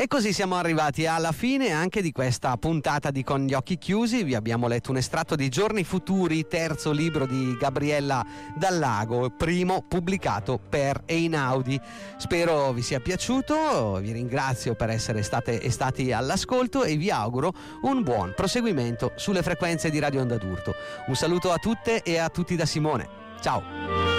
E così siamo arrivati alla fine anche di questa puntata di Con gli occhi chiusi. Vi abbiamo letto un estratto di Giorni futuri, terzo libro di Gabriella Dallago, primo pubblicato per Einaudi. Spero vi sia piaciuto, vi ringrazio per essere stati all'ascolto e vi auguro un buon proseguimento sulle frequenze di Radio Onda d'Urto. Un saluto a tutte e a tutti da Simone. Ciao!